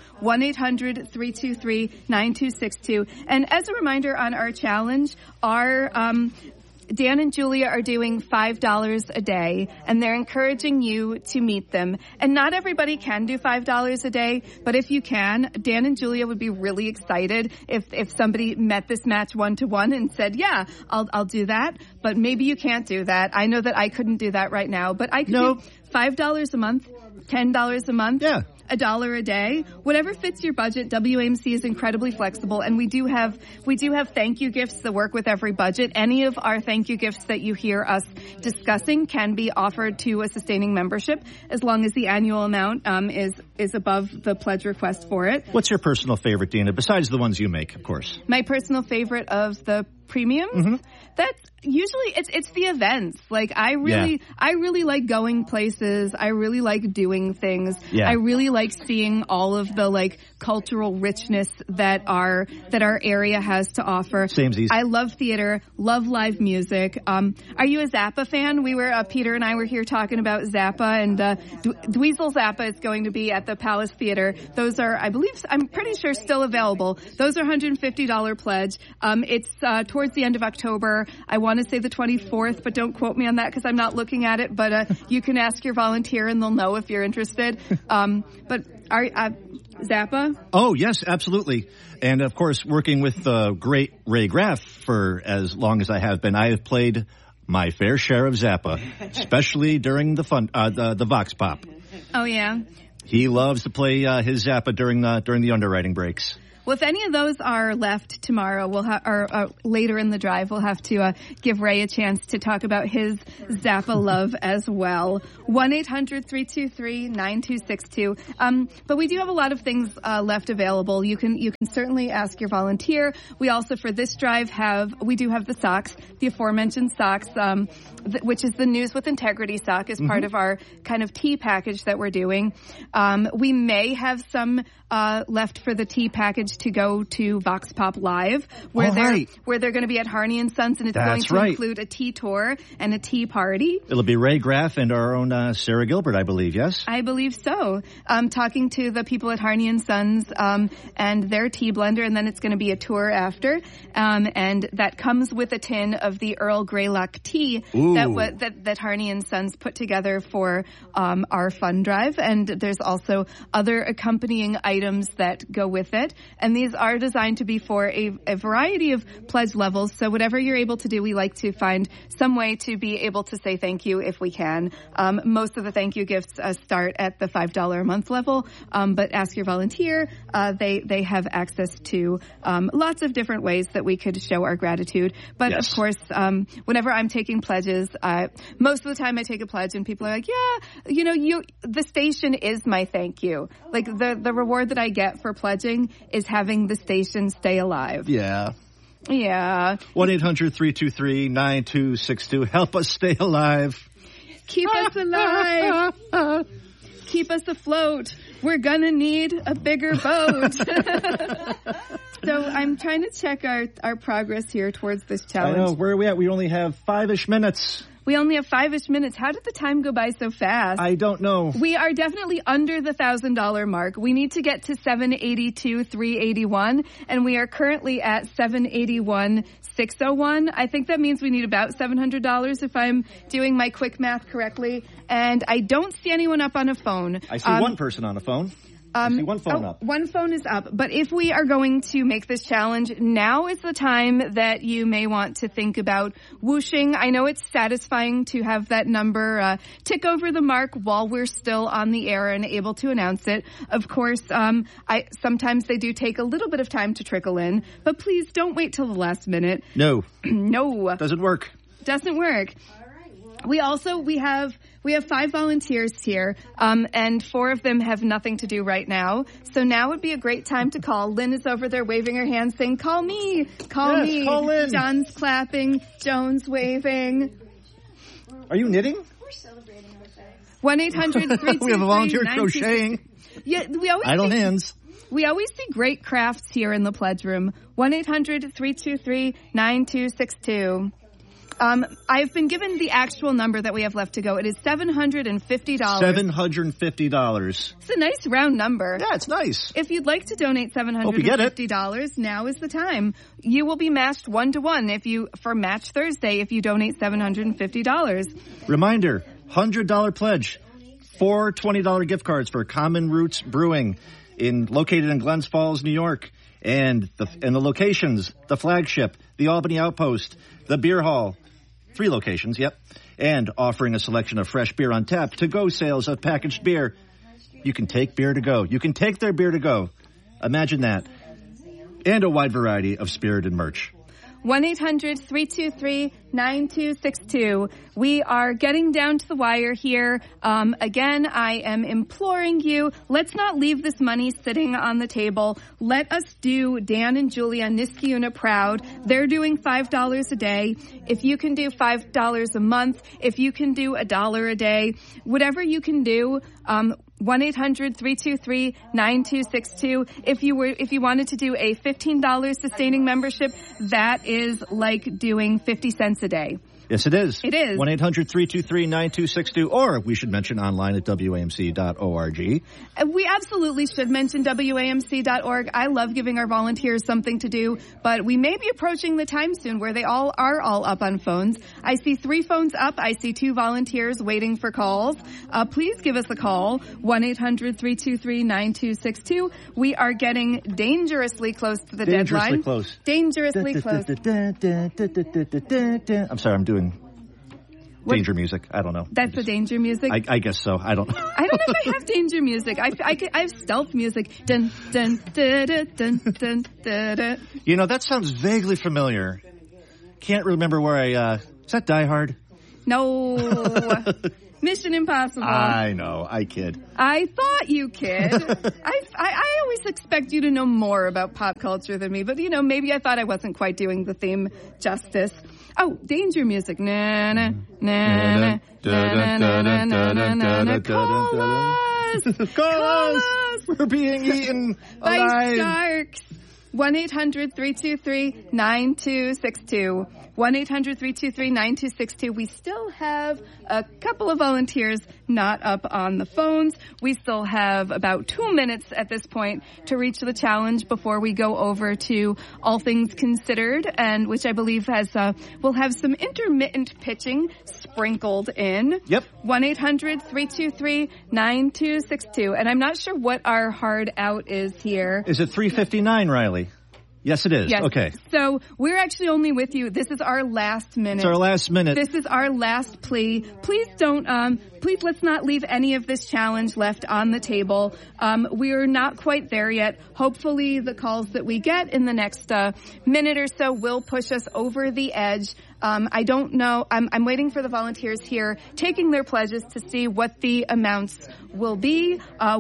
1-800-323-9262. And as a reminder on our challenge, our Dan and Julia are doing $5 a day, and they're encouraging you to meet them. And not everybody can do $5 a day, but if you can, Dan and Julia would be really excited if somebody met this match one-to-one and said, yeah, I'll do that. But maybe you can't do that. I know that I couldn't do that right now, but I could do $5 a month, $10 a month. Yeah. $1 a day, whatever fits your budget. WAMC is incredibly flexible, and we do have thank you gifts that work with every budget. Any of our thank you gifts that you hear us discussing can be offered to a sustaining membership as long as the annual amount is above the pledge request for it. What's your personal favorite, Dina, besides the ones you make, of course? My personal favorite of the premiums. Mm-hmm. That's usually it's the events. Like I really like going places. I really like doing things. Yeah. I really like seeing all of the like cultural richness that our area has to offer. Samesies. I love theater, love live music. Are you a Zappa fan? We were Peter and I were here talking about Zappa, and Dweezil Zappa is going to be at the Palace Theater. Those are, I'm pretty sure, still available. Those are $150 pledge. It's towards the end of October. I want to say the 24th, but don't quote me on that because I'm not looking at it. But you can ask your volunteer, and they'll know if you're interested. But are Zappa? Oh, yes, absolutely. And, of course, working with the great Ray Graff for as long as I have been, I have played my fair share of Zappa, especially during the Vox Pop. Oh, yeah? He loves to play his Zappa during the underwriting breaks. Well, if any of those are left tomorrow, or later in the drive, we'll have to give Ray a chance to talk about his Zappa love as well. 1-800-323-9262. But we do have a lot of things left available. You can certainly ask your volunteer. We also, for this drive, we do have the socks, the aforementioned socks, which is the News with Integrity sock, as part of our kind of tea package that we're doing. We may have some left for the tea package to go to Vox Pop Live, where they're going to be at Harney and Sons, and it's going to include a tea tour and a tea party. It'll be Ray Graff and our own Sarah Gilbert, I believe, yes? I believe so. Talking to the people at Harney and Sons and their tea blender, and then it's going to be a tour after. And that comes with a tin of the Earl Greylock tea that Harney and Sons put together for our fund drive. And there's also other accompanying items that go with it. And these are designed to be for a variety of pledge levels. So whatever you're able to do, we like to find some way to be able to say thank you if we can. Most of the thank you gifts start at the $5 a month level. But ask your volunteer. They have access to lots of different ways that we could show our gratitude. But of course, whenever I'm taking pledges, most of the time I take a pledge and people are like, yeah, the station is my thank you. Like the reward that I get for pledging is having the station stay alive. Yeah. Yeah. 1-800-323-9262. Help us stay alive. Keep us alive. Keep us afloat. We're gonna need a bigger boat. So I'm trying to check our progress here towards this challenge. I know. Where are we at? We only have 5-ish minutes. We only have 5-ish minutes. How did the time go by so fast? I don't know. We are definitely under the $1,000 mark. We need to get to $782,381, and we are currently at $781,601. I think that means we need about $700 if I'm doing my quick math correctly. And I don't see anyone up on a phone. I see one person on a phone. I see one phone up. One phone is up. But if we are going to make this challenge, now is the time that you may want to think about whooshing. I know it's satisfying to have that number tick over the mark while we're still on the air and able to announce it. Of course, sometimes they do take a little bit of time to trickle in, but please don't wait till the last minute. No. No. Doesn't work. Doesn't work. We have 5 volunteers here, and 4 of them have nothing to do right now. So now would be a great time to call. Lynn is over there waving her hand saying, call me, call me. Call Lynn. John's clapping, Joan's waving. Are you knitting? We're celebrating our fags. 1-800-323-9262. We have a volunteer crocheting. Yeah, idle hands. We always see great crafts here in the pledge room. 1-800-323-9262. I've been given the actual number that we have left to go. It is $750. $750. It's a nice round number. Yeah, it's nice. If you'd like to donate $750, now is the time. You will be matched 1-to-1 for Match Thursday if you donate $750. Reminder, $100 pledge. 4 $20 gift cards for Common Roots Brewing located in Glens Falls, New York. And the locations, the Flagship, the Albany Outpost, the Beer Hall. 3 locations, yep. And offering a selection of fresh beer on tap, to-go sales of packaged beer. You can take beer to go. You can take their beer to go. Imagine that. And a wide variety of spirited merch. 1-800-323-9262. 922-9262. We are getting down to the wire here. Again, I am imploring you, let's not leave this money sitting on the table. Let us do Dan and Julia Niskayuna proud. They're doing $5 a day. If you can do $5 a month, if you can do $1 a day, whatever you can do, 1-800-323-9262. If you wanted to do a $15 sustaining membership, that is like doing 50 cents a day. Yes, it is. It is. 1-800-323-9262, or we should mention online at WAMC.org. We absolutely should mention WAMC.org. I love giving our volunteers something to do, but we may be approaching the time soon where they all are up on phones. I see 3 phones up. I see 2 volunteers waiting for calls. Please give us a call, 1-800-323-9262. We are getting dangerously close to the deadline. Dangerously close. I'm sorry, I'm doing danger music. I don't know. That's the danger music? I guess so. I don't know. I don't know if I have danger music. I have stealth music. Dun, dun, da, da, dun, dun, da, da. You know, that sounds vaguely familiar. Can't remember where is that Die Hard? No. Mission Impossible. I know. I kid. I thought you kid. I always expect you to know more about pop culture than me, but, you know, maybe I thought I wasn't quite doing the theme justice. Oh, danger music. Na na na na na na na na na. Call us. Call us. We're being eaten by sharks. 1-800-323-9262. 1-800-323-9262. We still have a couple of volunteers not up on the phones. We still have about 2 minutes at this point to reach the challenge before we go over to All Things Considered, and which I believe will have some intermittent pitching sprinkled in. Yep. 1-800-323-9262. And I'm not sure what our hard out is here. Is it 3:59, Riley? Yes, it is. Yes. Okay. So we're actually only with you. This is our last minute. It's our last minute. This is our last plea. Please don't, please let's not leave any of this challenge left on the table. We are not quite there yet. Hopefully the calls that we get in the next minute or so will push us over the edge. I don't know. I'm waiting for the volunteers here taking their pledges to see what the amounts will be.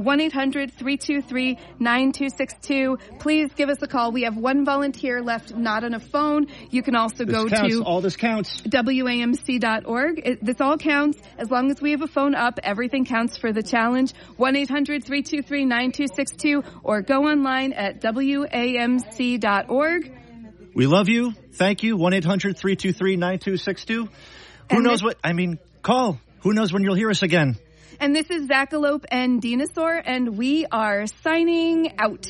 1-800-323-9262. Please give us a call. We have one volunteer left not on a phone. You can also go to all this counts. WAMC.org. This all counts. As long as we have a phone up, everything counts for the challenge. 1-800-323-9262 or go online at WAMC.org. We love you. Thank you. 1-800-323-9262. Who knows what? I mean, call. Who knows when you'll hear us again? And this is Zackalope and Dinosaur, and we are signing out.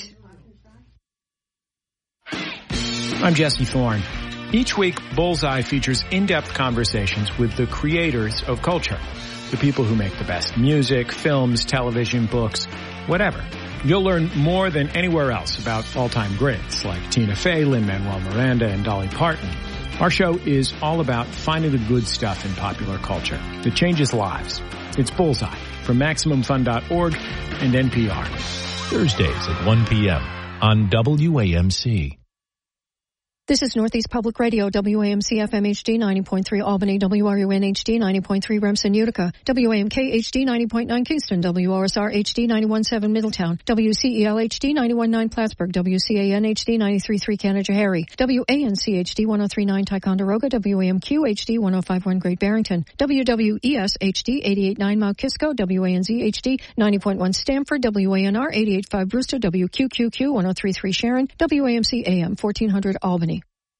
I'm Jesse Thorne. Each week, Bullseye features in-depth conversations with the creators of culture. The people who make the best music, films, television, books, whatever. You'll learn more than anywhere else about all-time greats like Tina Fey, Lin-Manuel Miranda, and Dolly Parton. Our show is all about finding the good stuff in popular culture that changes lives. It's Bullseye from MaximumFun.org and NPR. Thursdays at 1 p.m. on WAMC. This is Northeast Public Radio, WAMC FM HD 90.3 Albany, WRUN HD 90.3 Remsen, Utica, WAMK HD 90.9 Kingston, WOSR HD 91.7 Middletown, WCEL HD 91.9 Plattsburgh, WCAN HD 93.3 Canajoharie, WANC HD 103.9 Ticonderoga, WAMQ HD 105.1 Great Barrington, WWES HD 88.9 Mount Kisco, WANZ HD 90.1 Stamford, WANR 88.5 Brewster, WQQQ 103.3 Sharon, WAMC AM 1400 Albany.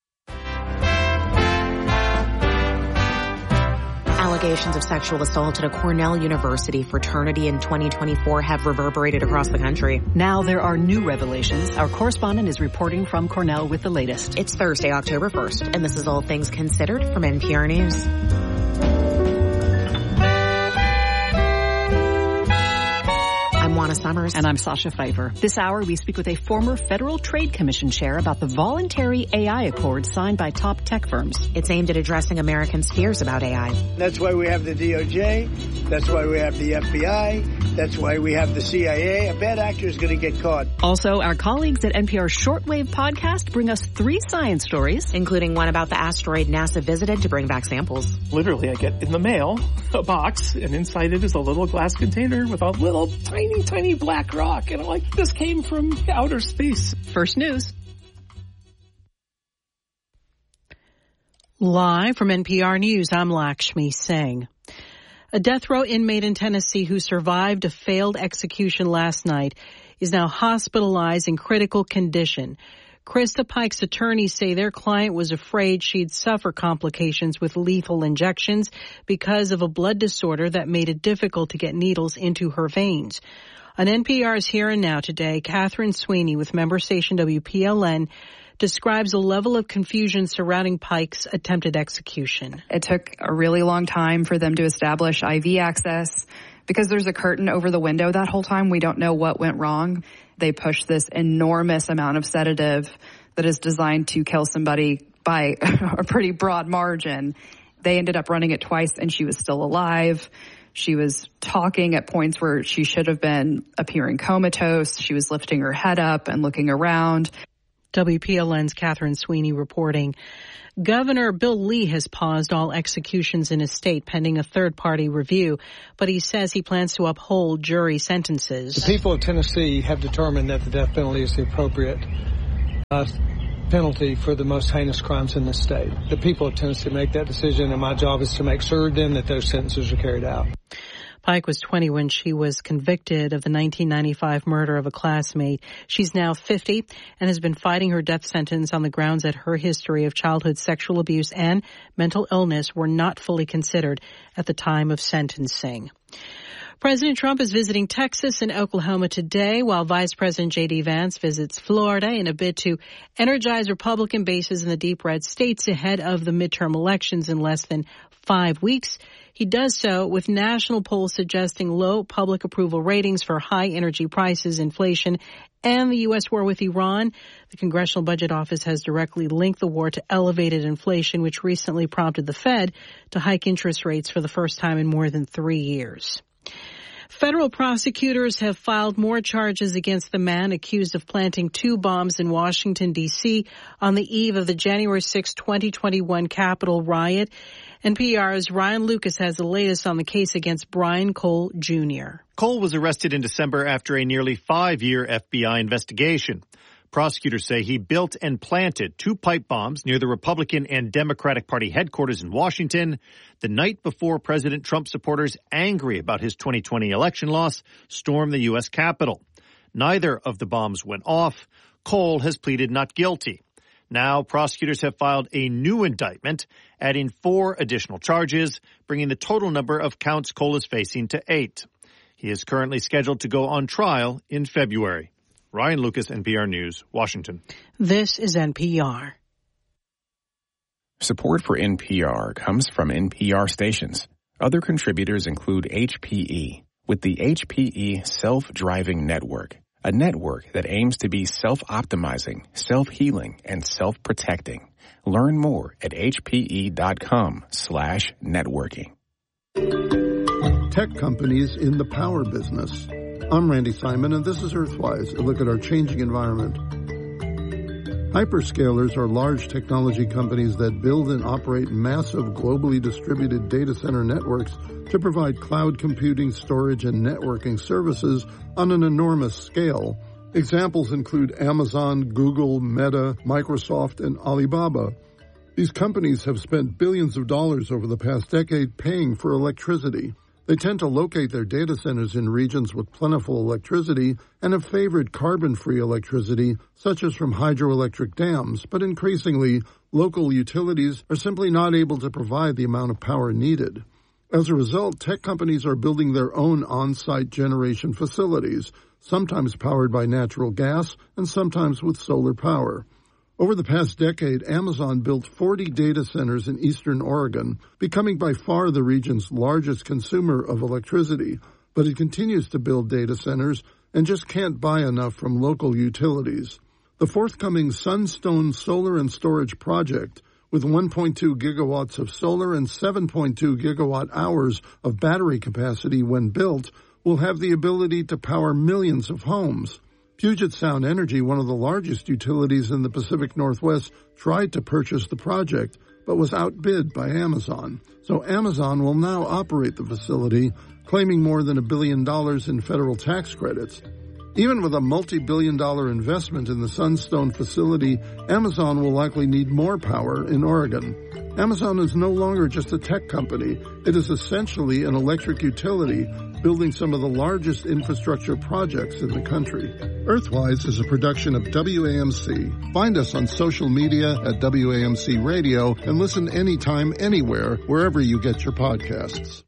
Allegations of sexual assault at a Cornell University fraternity in 2024 have reverberated across the country. Now there are new revelations. Our correspondent is reporting from Cornell with the latest. It's Thursday, October 1st, and this is All Things Considered from NPR News. Donna Summers. And I'm Sasha Pfeiffer. This hour, we speak with a former Federal Trade Commission chair about the voluntary AI accord signed by top tech firms. It's aimed at addressing Americans' fears about AI. That's why we have the DOJ. That's why we have the FBI. That's why we have the CIA. A bad actor is going to get caught. Also, our colleagues at NPR's Shortwave podcast bring us 3 science stories, including one about the asteroid NASA visited to bring back samples. Literally, I get in the mail a box, and inside it is a little glass container with a little tiny black rock. And I'm like, this came from outer space. First news. Live from NPR News, I'm Lakshmi Singh. A death row inmate in Tennessee who survived a failed execution last night is now hospitalized in critical condition. Krista Pike's attorneys say their client was afraid she'd suffer complications with lethal injections because of a blood disorder that made it difficult to get needles into her veins. On NPR's Here and Now today, Catherine Sweeney with member station WPLN describes a level of confusion surrounding Pike's attempted execution. It took a really long time for them to establish IV access. Because there's a curtain over the window that whole time, we don't know what went wrong. They pushed this enormous amount of sedative that is designed to kill somebody by a pretty broad margin. They ended up running it twice, and she was still alive. She was talking at points where she should have been appearing comatose. She was lifting her head up and looking around. WPLN's Catherine Sweeney reporting. Governor Bill Lee has paused all executions in his state pending a third-party review, but he says he plans to uphold jury sentences. The people of Tennessee have determined that the death penalty is the appropriate penalty for the most heinous crimes in the state. The people of Tennessee make that decision, and my job is to make certain that those sentences are carried out. Pike was 20 when she was convicted of the 1995 murder of a classmate. She's now 50 and has been fighting her death sentence on the grounds that her history of childhood sexual abuse and mental illness were not fully considered at the time of sentencing. President Trump is visiting Texas and Oklahoma today, while Vice President J.D. Vance visits Florida in a bid to energize Republican bases in the deep red states ahead of the midterm elections in less than 5 weeks. He does so with national polls suggesting low public approval ratings for high energy prices, inflation, and the U.S. war with Iran. The Congressional Budget Office has directly linked the war to elevated inflation, which recently prompted the Fed to hike interest rates for the first time in more than 3 years. Federal prosecutors have filed more charges against the man accused of planting 2 bombs in Washington, D.C. on the eve of the January 6, 2021 Capitol riot. NPR's Ryan Lucas has the latest on the case against Brian Cole, Jr. Cole was arrested in December after a nearly 5-year FBI investigation. Prosecutors say he built and planted 2 pipe bombs near the Republican and Democratic Party headquarters in Washington the night before President Trump supporters, angry about his 2020 election loss, stormed the U.S. Capitol. Neither of the bombs went off. Cole has pleaded not guilty. Now, prosecutors have filed a new indictment, adding 4 additional charges, bringing the total number of counts Cole is facing to 8. He is currently scheduled to go on trial in February. Ryan Lucas, NPR News, Washington. This is NPR. Support for NPR comes from NPR stations. Other contributors include HPE, with the HPE Self-Driving Network, a network that aims to be self-optimizing, self-healing, and self-protecting. Learn more at hpe.com/networking. Tech companies in the power business. I'm Randy Simon, and this is Earthwise, a look at our changing environment. Hyperscalers are large technology companies that build and operate massive globally distributed data center networks to provide cloud computing, storage, and networking services on an enormous scale. Examples include Amazon, Google, Meta, Microsoft, and Alibaba. These companies have spent billions of dollars over the past decade paying for electricity. They tend to locate their data centers in regions with plentiful electricity and have favored carbon-free electricity, such as from hydroelectric dams, but increasingly, local utilities are simply not able to provide the amount of power needed. As a result, tech companies are building their own on-site generation facilities, sometimes powered by natural gas and sometimes with solar power. Over the past decade, Amazon built 40 data centers in eastern Oregon, becoming by far the region's largest consumer of electricity, but it continues to build data centers and just can't buy enough from local utilities. The forthcoming Sunstone Solar and Storage Project, with 1.2 gigawatts of solar and 7.2 gigawatt hours of battery capacity when built, will have the ability to power millions of homes. Puget Sound Energy, one of the largest utilities in the Pacific Northwest, tried to purchase the project, but was outbid by Amazon. So Amazon will now operate the facility, claiming more than $1 billion in federal tax credits. Even with a multi-billion-dollar investment in the Sunstone facility, Amazon will likely need more power in Oregon. Amazon is no longer just a tech company. It is essentially an electric utility, building some of the largest infrastructure projects in the country. Earthwise is a production of WAMC. Find us on social media at WAMC Radio and listen anytime, anywhere, wherever you get your podcasts.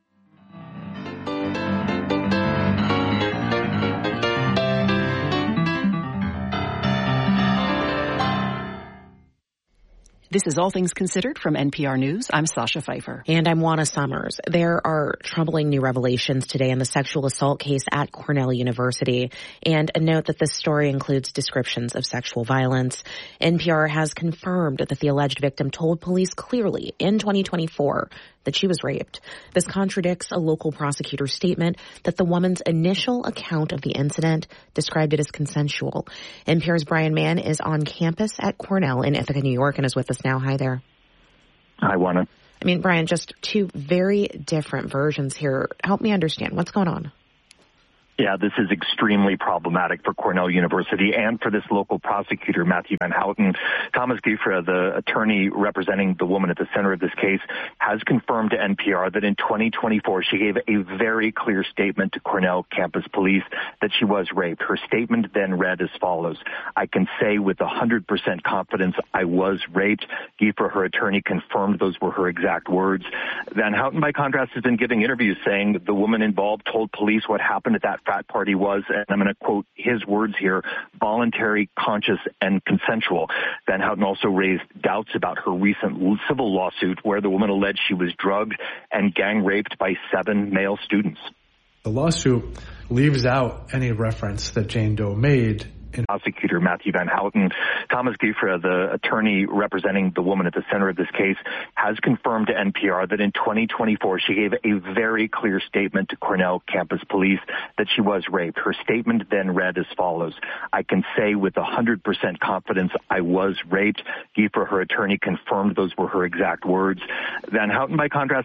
This is All Things Considered from NPR News. I'm Sasha Pfeiffer. And I'm Juana Summers. There are troubling new revelations today in the sexual assault case at Cornell University. And a note that this story includes descriptions of sexual violence. NPR has confirmed that the alleged victim told police clearly in 2024 that she was raped. This contradicts a local prosecutor's statement that the woman's initial account of the incident described it as consensual. NPR's Brian Mann is on campus at Cornell in Ithaca, New York, and is with us now. Hi there. Hi, Juana. I mean, Brian, just two very different versions here. Help me understand. What's going on? Yeah, this is extremely problematic for Cornell University and for this local prosecutor, Matthew Van Houten. Thomas Gieffre, the attorney representing the woman at the center of this case, has confirmed to NPR that in 2024 she gave a very clear statement to Cornell campus police that she was raped. Her statement then read as follows: "I can say with 100% confidence I was raped." Gieffre, her attorney, confirmed those were her exact words. Van Houten, by contrast, has been giving interviews saying the woman involved told police what happened at that frat party was, and I'm going to quote his words here, voluntary, conscious, and consensual. Van Houten also raised doubts about her recent civil lawsuit where the woman alleged she was drugged and gang raped by 7 male students. The lawsuit leaves out any reference that Jane Doe made. Prosecutor Matthew Van Houten. Thomas Gieffre, the attorney representing the woman at the center of this case, has confirmed to NPR that in 2024 she gave a very clear statement to Cornell campus police that she was raped. Her statement then read as follows: "I can say with 100% confidence I was raped." Gieffre, her attorney, confirmed those were her exact words. Van Houten, by contrast,